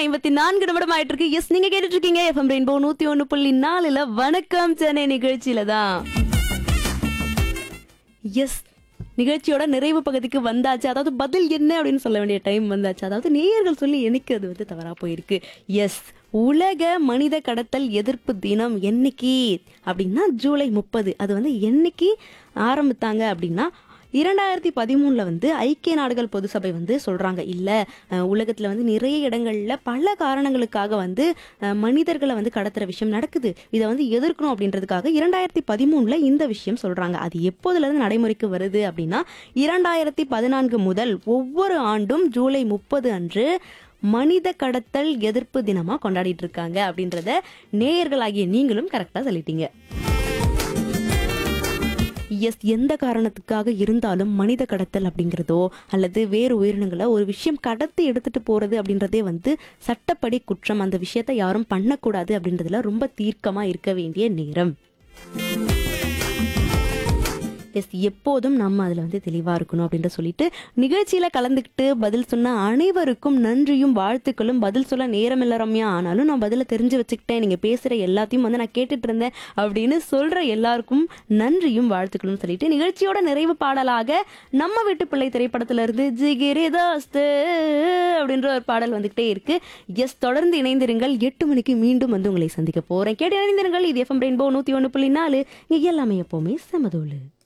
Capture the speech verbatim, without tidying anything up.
ஐம்பத்தி நான்கு நிமிடம் ஆயிட்டு இருக்கு. எஸ், நீங்க கேட்டுட்டு இருக்கீங்க எஃப்எம் ரெயின்போ நூத்தி ஒண்ணு புள்ளி நாலுல வணக்கம் சென்னை நிகழ்ச்சியில தான். எஸ், நிகழ்ச்சியோட நிறைவு பகுதிக்கு வந்தாச்சு. அதாவது பதில் என்ன அப்படின்னு சொல்ல வேண்டிய டைம் வந்தாச்சு. அதாவது நேயர்கள் சொல்லி எனக்கு அது வந்து தவறா போயிருக்கு. எஸ், உலக மனித கடத்தல் எதிர்ப்பு தினம் என்னைக்கு அப்படின்னா ஜூலை முப்பது. அது வந்து என்னைக்கு ஆரம்பித்தாங்க அப்படின்னா இரண்டாயிரத்தி பதிமூணுல வந்து ஐக்கிய நாடுகள் பொது சபை வந்து சொல்றாங்க, இல்ல அஹ், உலகத்துல வந்து நிறைய இடங்கள்ல பல காரணங்களுக்காக வந்து அஹ், மனிதர்களை வந்து கடத்துற விஷயம் நடக்குது. இதை வந்து எதிர்க்கணும் அப்படின்றதுக்காக இரண்டாயிரத்தி பதிமூணுல இந்த விஷயம் சொல்றாங்க. அது எப்போதுல இருந்து நடைமுறைக்கு வருது அப்படின்னா இரண்டாயிரத்தி பதினான்கு முதல் ஒவ்வொரு ஆண்டும் ஜூலை முப்பது அன்று மனித கடத்தல் எதிர்ப்பு தினமா கொண்டாடிட்டு இருக்காங்க அப்படின்றத நேயர்களாகிய நீங்களும் கரெக்டா சொல்லிட்டீங்க. எஸ், எந்த காரணத்துக்காக இருந்தாலும் மனித கடத்தல் அப்படிங்கிறதோ அல்லது வேறு உயிரினங்களை ஒரு விஷயம் கடத்தி எடுத்துட்டு போறது அப்படின்றதே வந்து சட்டப்படி குற்றம். அந்த விஷயத்தை யாரும் பண்ணக்கூடாது அப்படின்றதுல ரொம்ப தீர்க்கமா இருக்க வேண்டிய நேரம். எஸ், எப்போதும் நம்ம அதில் வந்து தெளிவாக இருக்கணும் அப்படின்ற சொல்லிட்டு நிகழ்ச்சியில் கலந்துக்கிட்டு பதில் சொன்ன அனைவருக்கும் நன்றியும் வாழ்த்துக்களும். பதில் சொல்ல நேரம் இல்லை ரம்யா, ஆனாலும் நான் பதிலை தெரிஞ்சு வச்சுக்கிட்டேன், நீங்கள் பேசுகிற எல்லாத்தையும் வந்து நான் கேட்டுட்டு இருந்தேன் அப்படின்னு சொல்கிற எல்லாருக்கும் நன்றியும் வாழ்த்துக்களும் சொல்லிட்டு நிகழ்ச்சியோட நிறைவு பாடலாக நம்ம வீட்டு பிள்ளை திரைப்படத்திலிருந்து ஜிகிரி தோஸ்து அப்படின்ற ஒரு பாடல் வந்துகிட்டே இருக்கு. எஸ், தொடர்ந்து இணைந்திருங்கள். எட்டு மணிக்கு மீண்டும் வந்து உங்களை சந்திக்க போகிறேன். கேட்டு இணைந்திருங்கள். இது எஃப்எம் ரெயின்போ நூற்றி ஒன்று புள்ளி நாலு. இங்கே எல்லாமே எப்போவுமே சமதோலு.